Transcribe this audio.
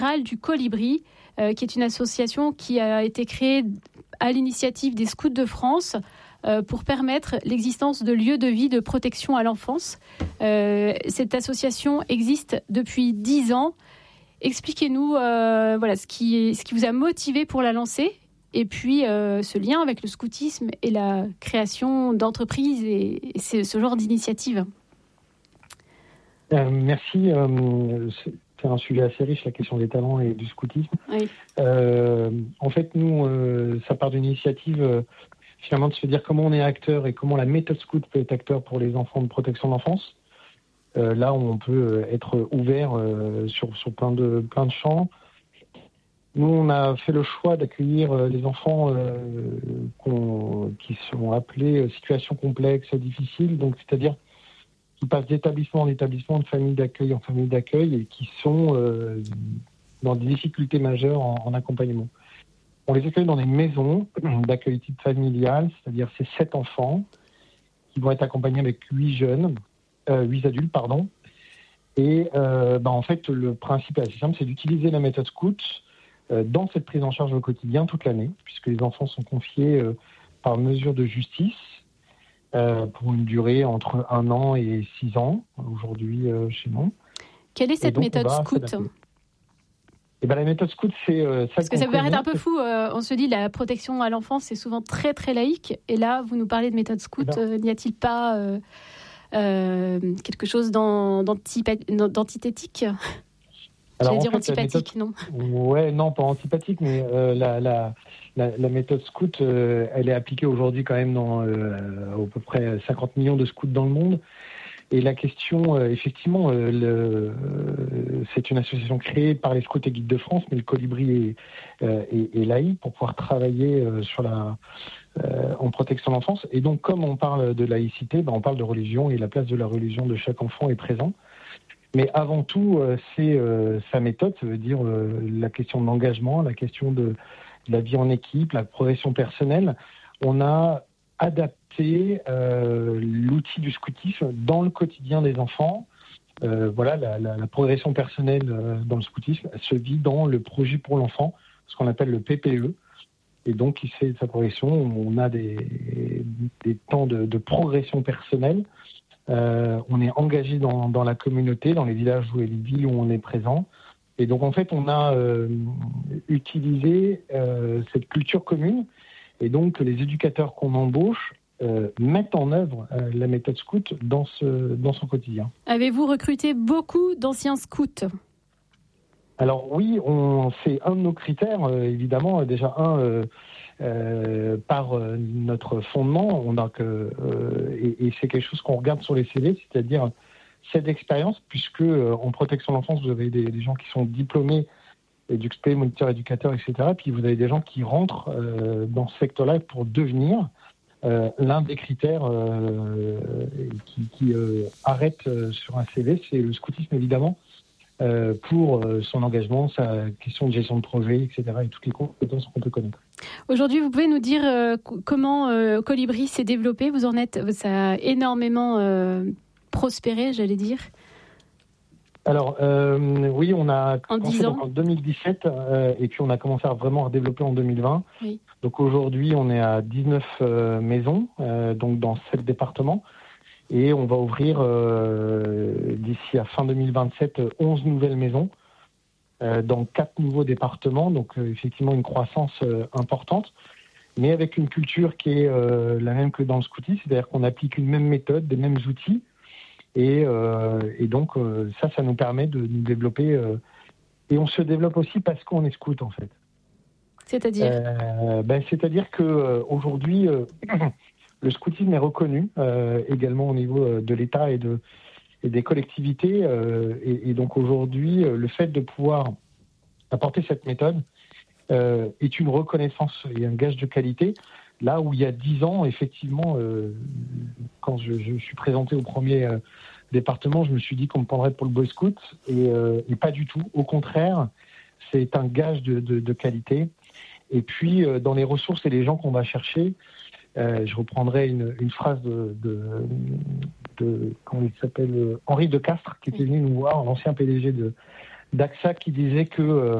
du Colibri, qui est une association qui a été créée à l'initiative des Scouts de France pour permettre l'existence de lieux de vie de protection à l'enfance. Cette association existe depuis 10 ans. Expliquez-nous ce qui vous a motivé pour la lancer, et puis ce lien avec le scoutisme et la création d'entreprises et ce genre d'initiative. Merci. C'est un sujet assez riche, la question des talents et du scoutisme. Oui. En fait, nous, ça part d'une initiative finalement de se dire comment on est acteur et comment la méthode scout peut être acteur pour les enfants de protection de l'enfance. Là où on peut être ouvert sur plein de champs. Nous, on a fait le choix d'accueillir les enfants qui sont appelés situations complexes, difficiles, donc c'est-à-dire qui passent d'établissement en établissement, de famille d'accueil en famille d'accueil et qui sont dans des difficultés majeures en accompagnement. On les accueille dans des maisons d'accueil type familial, c'est-à-dire c'est 7 enfants qui vont être accompagnés avec 8 adultes. Et en fait, le principe est assez simple, c'est d'utiliser la méthode scout dans cette prise en charge au quotidien toute l'année, puisque les enfants sont confiés par mesure de justice pour une durée entre 1 an et 6 ans, aujourd'hui chez nous. Quelle est cette méthode scout ? La méthode scout, c'est parce que ça peut paraître un peu fou. On se dit la protection à l'enfance, c'est souvent très très laïque. Et là, vous nous parlez de méthode scout. N'y a-t-il pas quelque chose d'antithétique ? J'allais dire antipathique, non ? Ouais, non, pas antipathique, mais la méthode scout, elle est appliquée aujourd'hui quand même dans à peu près 50 millions de scouts dans le monde. Et la question, effectivement, c'est une association créée par les Scouts et Guides de France, mais le Colibri est laïque pour pouvoir travailler en protection de l'enfance. Et donc, comme on parle de laïcité, on parle de religion et la place de la religion de chaque enfant est présente. Mais avant tout, c'est sa méthode, ça veut dire la question de l'engagement, la question de la vie en équipe, la progression personnelle. On a adapter l'outil du scoutisme dans le quotidien des enfants. La progression personnelle dans le scoutisme se vit dans le projet pour l'enfant, ce qu'on appelle le PPE. Et donc, il fait sa progression. On a des temps de progression personnelle. On est engagé dans la communauté, dans les villages et les villes où on est présent. Et donc, en fait, on a utilisé cette culture commune. Et donc, les éducateurs qu'on embauche mettent en œuvre la méthode scout dans son quotidien. Avez-vous recruté beaucoup d'anciens scouts ? Alors oui, c'est un de nos critères, évidemment. Déjà, par notre fondement, et c'est quelque chose qu'on regarde sur les CV, c'est-à-dire cette expérience, puisque en protection de l'enfance, vous avez des gens qui sont diplômés d'XP, moniteurs, éducateurs, etc. Puis vous avez des gens qui rentrent dans ce secteur-là pour devenir. L'un des critères qui arrête sur un CV, c'est le scoutisme, évidemment, pour son engagement, sa question de gestion de projet, etc. et toutes les compétences qu'on peut connaître. Aujourd'hui, vous pouvez nous dire comment Colibri s'est développé ? Ça a énormément prospéré, j'allais dire. Alors, oui, on a commencé en 2017 et puis on a commencé à vraiment redévelopper en 2020. Oui. Donc aujourd'hui, on est à 19 maisons, donc dans 7 départements. Et on va ouvrir d'ici à fin 2027 11 nouvelles maisons dans 4 nouveaux départements. Donc effectivement une croissance importante, mais avec une culture qui est la même que dans le scoutisme, c'est-à-dire qu'on applique une même méthode, des mêmes outils. Et donc ça nous permet de nous développer. Et on se développe aussi parce qu'on est scout en fait. C'est-à-dire c'est-à-dire qu'aujourd'hui, le scoutisme est reconnu également au niveau de l'État et des collectivités. Et donc aujourd'hui, le fait de pouvoir apporter cette méthode est une reconnaissance et un gage de qualité. Là où il y a 10 ans, effectivement, quand je suis présenté au premier département, je me suis dit qu'on me prendrait pour le Boy Scout et pas du tout. Au contraire, c'est un gage de qualité. Et puis, dans les ressources et les gens qu'on va chercher, je reprendrai une phrase de comment il s'appelle, Henri de Castres, qui était venu nous voir, l'ancien PDG d'AXA qui disait que